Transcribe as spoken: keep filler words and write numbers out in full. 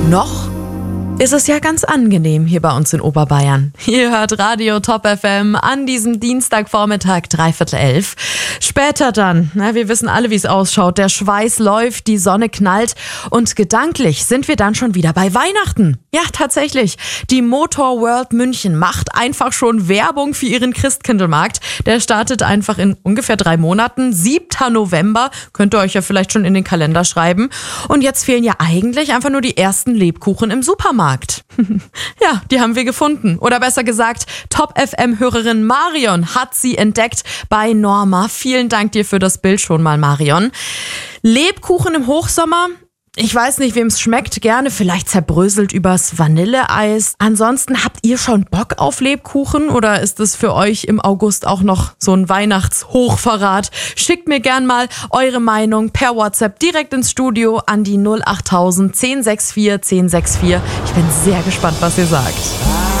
Noch ist es ja ganz angenehm hier bei uns in Oberbayern. Ihr hört Radio Top F M an diesem Dienstagvormittag, dreiviertel elf. Später dann, na, wir wissen alle, wie es ausschaut. Der Schweiß läuft, die Sonne knallt und gedanklich sind wir dann schon wieder bei Weihnachten. Ja, tatsächlich. Die Motor World München macht einfach schon Werbung für ihren Christkindlmarkt. Der startet einfach in ungefähr drei Monaten. siebter November. Könnt ihr euch ja vielleicht schon in den Kalender schreiben. Und jetzt fehlen ja eigentlich einfach nur die ersten Lebkuchen im Supermarkt. Ja, die haben wir gefunden. Oder besser gesagt, Top F M-Hörerin Marion hat sie entdeckt bei Norma. Vielen Dank dir für das Bild schon mal, Marion. Lebkuchen im Hochsommer? Ich weiß nicht, wem es schmeckt. Gerne vielleicht zerbröselt übers Vanilleeis. Ansonsten, habt ihr schon Bock auf Lebkuchen? Oder ist es für euch im August auch noch so ein Weihnachtshochverrat? Schickt mir gern mal eure Meinung per WhatsApp direkt ins Studio an die null acht tausend, zehn sechs vier, zehn sechs vier. Ich bin sehr gespannt, was ihr sagt.